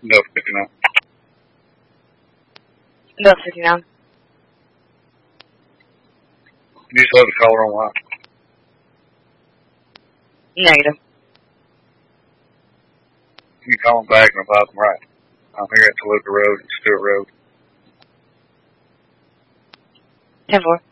No, 59. No, 59. You just have the caller on line. Negative. You call them back and advise them right. I'm here at Toluca Road and Stewart Road. 10-4.